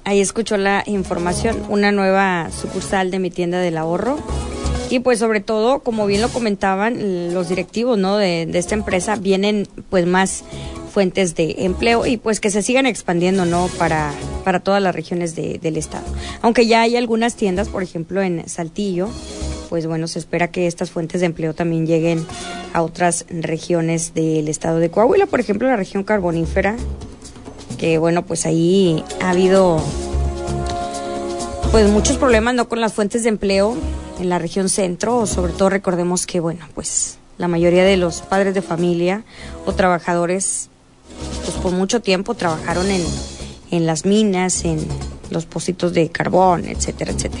Ahí escuchó la información, una nueva sucursal de Mi Tienda del Ahorro. Y pues sobre todo, como bien lo comentaban los directivos, ¿no?, de esta empresa, vienen pues más fuentes de empleo y pues que se sigan expandiendo, ¿no?, para todas las regiones del estado. Aunque ya hay algunas tiendas, por ejemplo en Saltillo, pues bueno, se espera que estas fuentes de empleo también lleguen a otras regiones del estado de Coahuila, por ejemplo la región carbonífera, que bueno, pues ahí ha habido pues muchos problemas, ¿no?, con las fuentes de empleo en la región centro. Sobre todo recordemos que bueno, pues la mayoría de los padres de familia o trabajadores pues por mucho tiempo trabajaron en las minas, en los pocitos de carbón, etcétera, etcétera.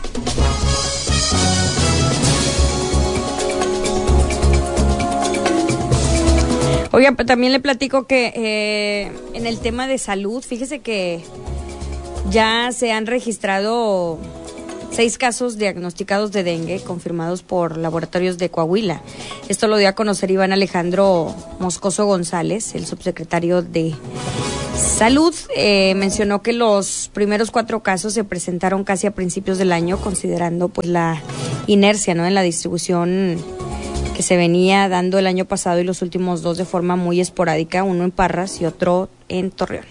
Oiga, pero también le platico que en el tema de salud, fíjese que ya se han registrado 6 casos diagnosticados de dengue confirmados por laboratorios de Coahuila. Esto lo dio a conocer Iván Alejandro Moscoso González, el subsecretario de Salud. Mencionó que los primeros 4 casos se presentaron casi a principios del año, considerando pues la inercia, ¿no?, en la distribución que se venía dando el año pasado y los últimos 2 de forma muy esporádica, uno en Parras y otro en Torreón.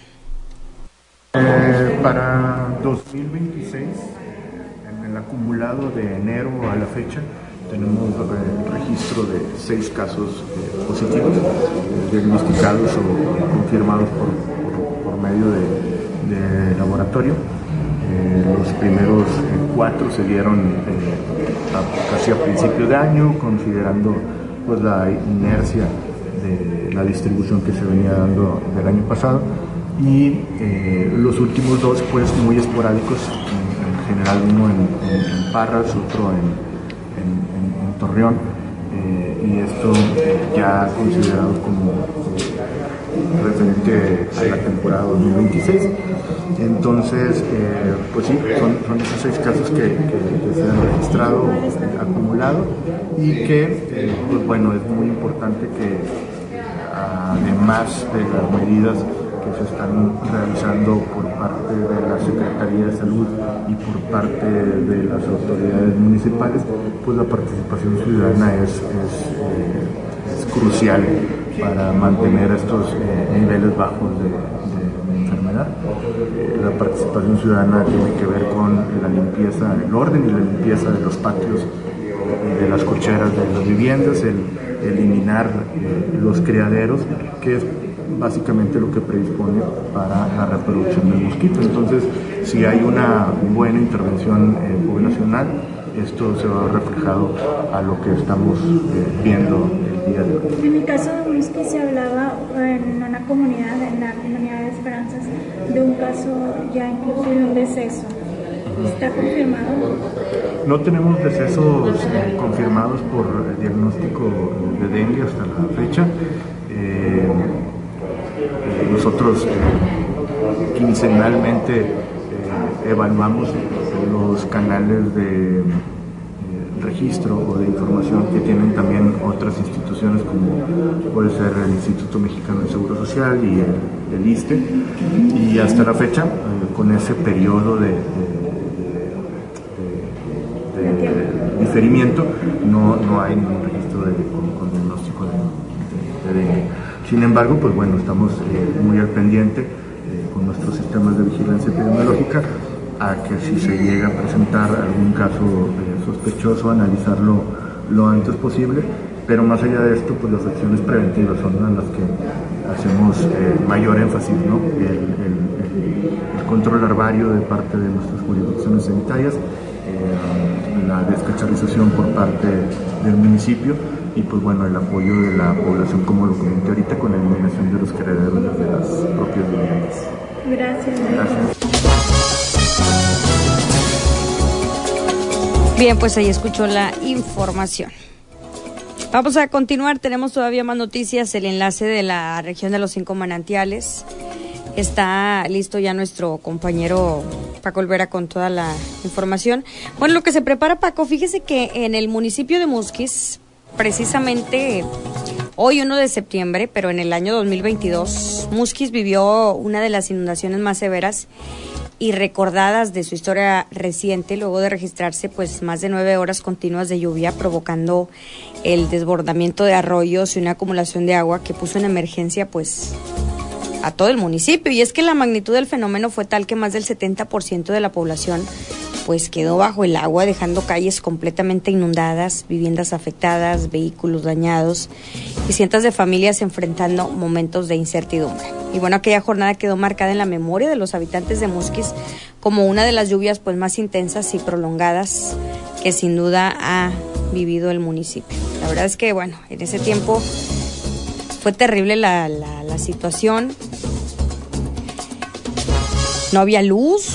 Para 2026, en el acumulado de enero a la fecha, tenemos registro de 6 casos positivos, diagnosticados o confirmados por medio de laboratorio. Los primeros 4 se dieron casi a principio de año, considerando pues la inercia de la distribución que se venía dando del año pasado, y los últimos 2 pues muy esporádicos, en general uno en Parras, otro en Torreón, y esto ya considerado como referente a la temporada 2026. Entonces, pues sí, son esos 6 casos que se han registrado, acumulado, y que, pues bueno, es muy importante que además de las medidas que se están realizando por parte de la Secretaría de Salud y por parte de las autoridades municipales, pues la participación ciudadana es crucial para mantener estos niveles bajos de enfermedad. La participación ciudadana tiene que ver con la limpieza, el orden y la limpieza de los patios, de las cocheras de las viviendas, el eliminar los criaderos, que es básicamente lo que predispone para la reproducción del mosquito. Entonces, si hay una buena intervención poblacional, esto se va reflejado a lo que estamos viendo el día de hoy. En el caso de Musquis se hablaba en una comunidad, en la comunidad de Esperanzas, de un caso ya incluso de un deceso. ¿Está confirmado? No tenemos decesos confirmados por diagnóstico de dengue hasta la fecha. Nosotros quincenalmente evaluamos los canales de registro o de información que tienen también otras instituciones, como puede ser el Instituto Mexicano de Seguro Social y el ISSSTE, y hasta la fecha, con ese periodo de diferimiento, no hay ningún registro con diagnóstico de dengue. Sin embargo, pues bueno, estamos muy al pendiente con nuestros sistemas de vigilancia epidemiológica a que si se llega a presentar algún caso sospechoso, analizarlo lo antes posible, pero más allá de esto, pues las acciones preventivas son en las que hacemos mayor énfasis, ¿no? El control larvario de parte de nuestras jurisdicciones sanitarias, la descacharización por parte del municipio, y pues bueno, el apoyo de la población, como lo comenté ahorita, con la eliminación de los criaderos de las propias viviendas. Gracias. Bien, pues ahí escuchó la información. Vamos a continuar, tenemos todavía más noticias. El enlace de la región de los 5 manantiales. Está listo ya nuestro compañero Paco Olvera con toda la información. Bueno, lo que se prepara, Paco, fíjese que en el municipio de Musquis, precisamente hoy 1 de septiembre, pero en el año 2022, Musquis vivió una de las inundaciones más severas y recordadas de su historia reciente, luego de registrarse pues más de 9 horas continuas de lluvia, provocando el desbordamiento de arroyos y una acumulación de agua que puso en emergencia pues a todo el municipio. Y es que la magnitud del fenómeno fue tal que más del 70% de la población pues quedó bajo el agua, dejando calles completamente inundadas, viviendas afectadas, vehículos dañados y cientos de familias enfrentando momentos de incertidumbre. Y bueno, aquella jornada quedó marcada en la memoria de los habitantes de Musquis como una de las lluvias pues más intensas y prolongadas que sin duda ha vivido el municipio. La verdad es que bueno, en ese tiempo fue terrible la situación. No había luz,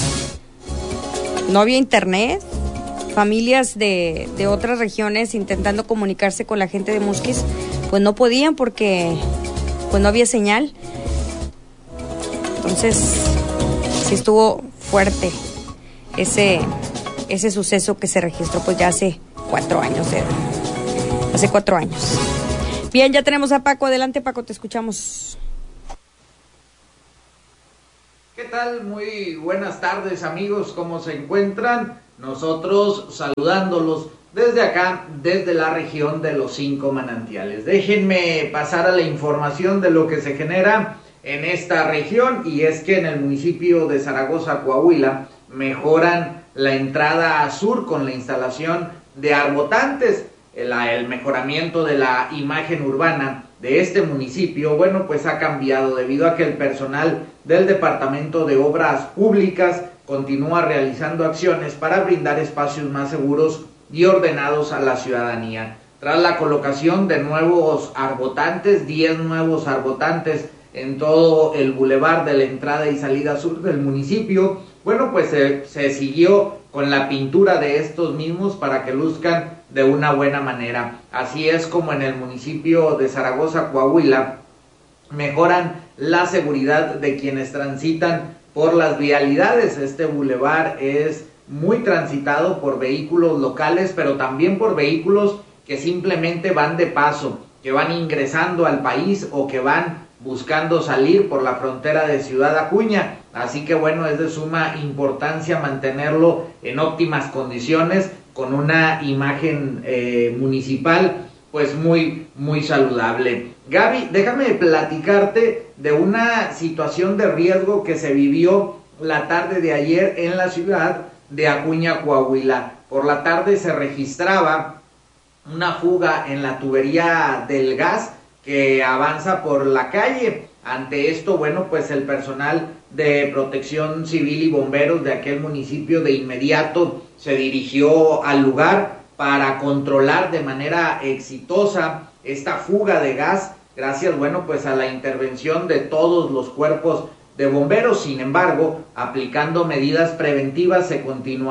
no había internet, familias de otras regiones intentando comunicarse con la gente de Musquis, pues no podían porque pues no había señal. Entonces, sí estuvo fuerte ese suceso que se registró pues ya hace 4 años. Hace 4 años. Bien, ya tenemos a Paco. Adelante, Paco, te escuchamos. ¿Qué tal? Muy buenas tardes, amigos. ¿Cómo se encuentran? Nosotros saludándolos desde acá, desde la región de los 5 manantiales. Déjenme pasar a la información de lo que se genera en esta región, y es que en el municipio de Zaragoza, Coahuila, mejoran la entrada sur con la instalación de arbotantes. El mejoramiento de la imagen urbana de este municipio, bueno, pues ha cambiado debido a que el personal del Departamento de Obras Públicas continúa realizando acciones para brindar espacios más seguros y ordenados a la ciudadanía. Tras la colocación de nuevos arbotantes, 10 nuevos arbotantes en todo el bulevar de la entrada y salida sur del municipio, bueno, pues se siguió con la pintura de estos mismos para que luzcan de una buena manera. Así es como en el municipio de Zaragoza, Coahuila, mejoran la seguridad de quienes transitan por las vialidades. Este bulevar es muy transitado por vehículos locales, pero también por vehículos que simplemente van de paso, que van ingresando al país o que van buscando salir por la frontera de Ciudad Acuña. Así que bueno, es de suma importancia mantenerlo en óptimas condiciones, con una imagen municipal pues muy saludable. Gaby, déjame platicarte de una situación de riesgo que se vivió la tarde de ayer en la ciudad de Acuña, Coahuila. Por la tarde se registraba una fuga en la tubería del gas que avanza por la calle. Ante esto, bueno, pues el personal de Protección Civil y bomberos de aquel municipio de inmediato se dirigió al lugar para controlar de manera exitosa esta fuga de gas, gracias, bueno, pues a la intervención de todos los cuerpos de bomberos. Sin embargo, aplicando medidas preventivas se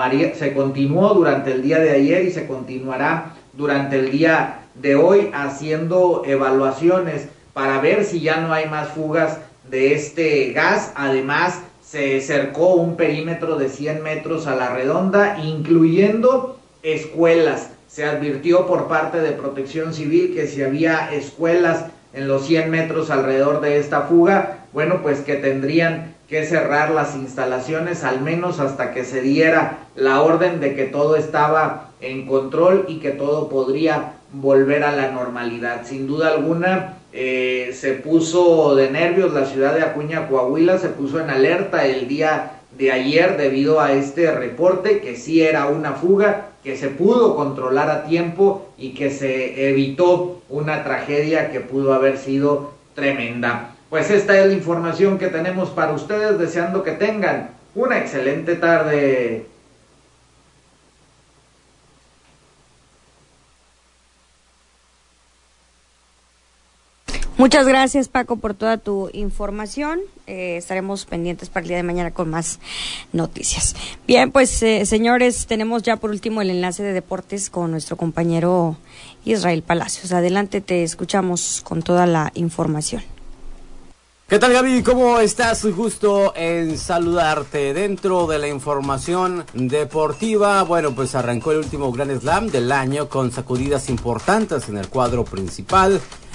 continuó durante el día de ayer y se continuará durante el día de hoy haciendo evaluaciones para ver si ya no hay más fugas de este gas. Además, se cercó un perímetro de 100 metros a la redonda, incluyendo escuelas. Se advirtió por parte de Protección Civil que si había escuelas en los 100 metros alrededor de esta fuga, bueno, pues que tendrían que cerrar las instalaciones al menos hasta que se diera la orden de que todo estaba en control y que todo podría volver a la normalidad. Sin duda alguna, se puso de nervios la ciudad de Acuña, Coahuila, se puso en alerta el día de ayer debido a este reporte que sí era una fuga, que se pudo controlar a tiempo y que se evitó una tragedia que pudo haber sido tremenda. Pues esta es la información que tenemos para ustedes, deseando que tengan una excelente tarde. Muchas gracias, Paco, por toda tu información. Estaremos pendientes para el día de mañana con más noticias. Bien, pues señores, tenemos ya por último el enlace de deportes con nuestro compañero Israel Palacios. Adelante, te escuchamos con toda la información. ¿Qué tal, Gaby? ¿Cómo estás? Gusto en saludarte. Dentro de la información deportiva, bueno, pues arrancó el último Grand Slam del año con sacudidas importantes en el cuadro principal.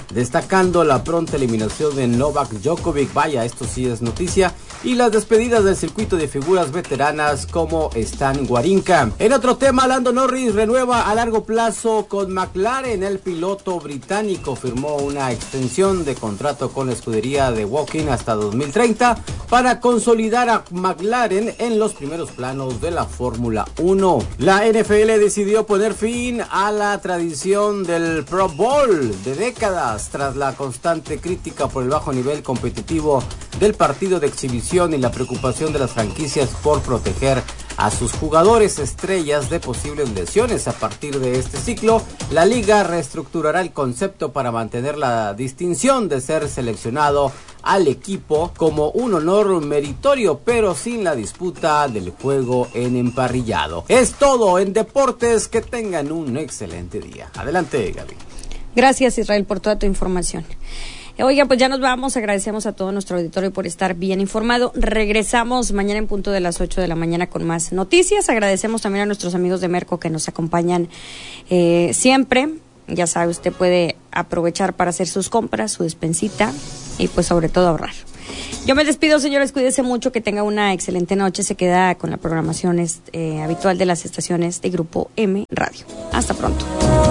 destacando la pronta eliminación de Novak Djokovic, vaya, esto sí es noticia, y las despedidas del circuito de figuras veteranas como Stan Wawrinka. En otro tema, Lando Norris renueva a largo plazo con McLaren. El piloto británico firmó una extensión de contrato con la escudería de Woking hasta 2030 para consolidar a McLaren en los primeros planos de la Fórmula 1. La NFL decidió poner fin a la tradición del Pro Bowl de décadas tras la constante crítica por el bajo nivel competitivo del partido de exhibición y la preocupación de las franquicias por proteger a sus jugadores estrellas de posibles lesiones. A partir de este ciclo, la liga reestructurará el concepto para mantener la distinción de ser seleccionado al equipo como un honor meritorio, pero sin la disputa del juego en emparrillado. Es todo en deportes, que tengan un excelente día. Adelante, Gaby. Gracias, Israel, por toda tu información. Oiga, pues ya nos vamos, agradecemos a todo nuestro auditorio por estar bien informado. Regresamos mañana en punto de las 8 de la mañana con más noticias. Agradecemos también a nuestros amigos de Merco que nos acompañan siempre. Ya sabe, usted puede aprovechar para hacer sus compras, su despensita y pues sobre todo ahorrar. Yo me despido, señores, cuídense mucho, que tenga una excelente noche. Se queda con la programación habitual de las estaciones de Grupo M Radio. Hasta pronto.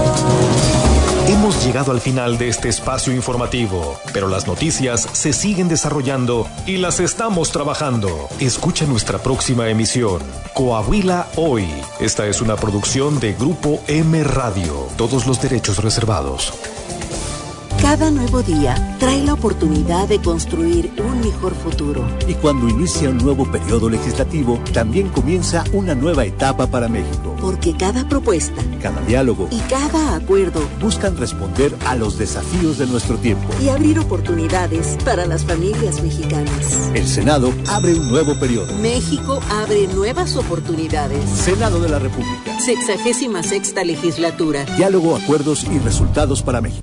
Hemos llegado al final de este espacio informativo, pero las noticias se siguen desarrollando y las estamos trabajando. Escucha nuestra próxima emisión, Coahuila Hoy. Esta es una producción de Grupo M Radio. Todos los derechos reservados. Cada nuevo día trae la oportunidad de construir un mejor futuro. Y cuando inicia un nuevo periodo legislativo, también comienza una nueva etapa para México. Porque cada propuesta, cada diálogo y cada acuerdo buscan responder a los desafíos de nuestro tiempo y abrir oportunidades para las familias mexicanas. El Senado abre un nuevo periodo. México abre nuevas oportunidades. Senado de la República. 66ª legislatura. Diálogo, acuerdos y resultados para México.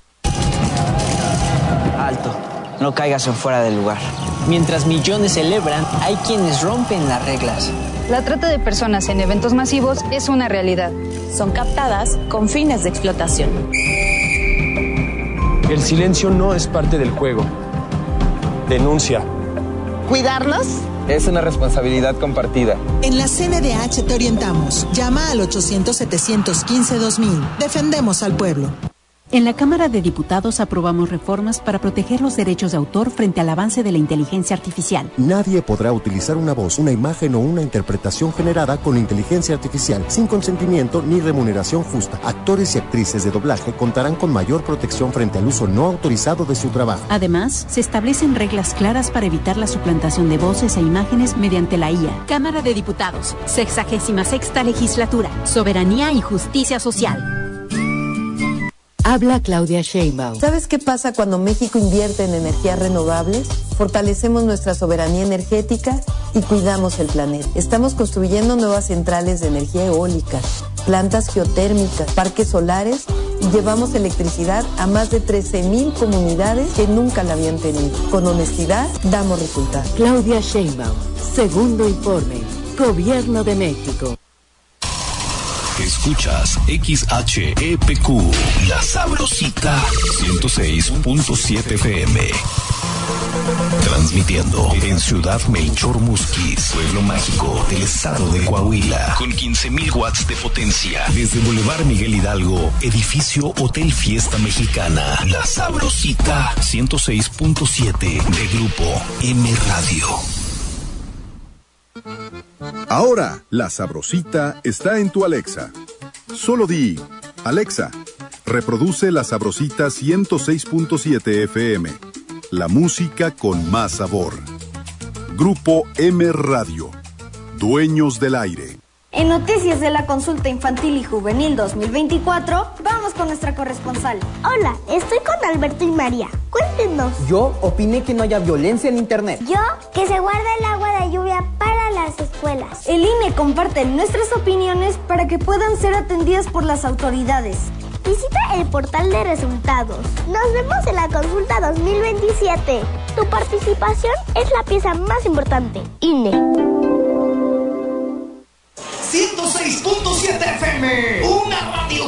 Alto, no caigas en fuera del lugar. Mientras millones celebran, hay quienes rompen las reglas. La trata de personas en eventos masivos es una realidad. Son captadas con fines de explotación. El silencio no es parte del juego. Denuncia. ¿Cuidarlos? Es una responsabilidad compartida. En la CNDH te orientamos. Llama al 800-715-2000. Defendemos al pueblo. En la Cámara de Diputados aprobamos reformas para proteger los derechos de autor frente al avance de la inteligencia artificial. Nadie podrá utilizar una voz, una imagen o una interpretación generada con inteligencia artificial sin consentimiento ni remuneración justa. Actores y actrices de doblaje contarán con mayor protección frente al uso no autorizado de su trabajo. Además, se establecen reglas claras para evitar la suplantación de voces e imágenes mediante la IA. Cámara de Diputados, 66ª legislatura, soberanía y justicia social. Habla Claudia Sheinbaum. ¿Sabes qué pasa cuando México invierte en energías renovables? Fortalecemos nuestra soberanía energética y cuidamos el planeta. Estamos construyendo nuevas centrales de energía eólica, plantas geotérmicas, parques solares y llevamos electricidad a más de 13,000 comunidades que nunca la habían tenido. Con honestidad damos resultados. Claudia Sheinbaum, segundo informe, Gobierno de México. Escuchas XHEPQ, La Sabrosita, 106.7 FM. Transmitiendo en Ciudad Melchor Musquis, pueblo mágico del estado de Coahuila, con 15,000 watts de potencia. Desde Boulevard Miguel Hidalgo, edificio Hotel Fiesta Mexicana. La Sabrosita, 106.7 de Grupo M Radio. Ahora, La Sabrosita está en tu Alexa. Solo di, Alexa, reproduce La Sabrosita 106.7 FM. La música con más sabor. Grupo M Radio. Dueños del aire. En noticias de la consulta infantil y juvenil 2024, vamos con nuestra corresponsal. Hola, estoy con Alberto y María. Cuéntenos. Yo opiné que no haya violencia en internet. Yo, que se guarde el agua de lluvia para las escuelas. El INE comparte nuestras opiniones para que puedan ser atendidas por las autoridades. Visita el portal de resultados. Nos vemos en la consulta 2027. Tu participación es la pieza más importante. INE. 106.7 FM, una radio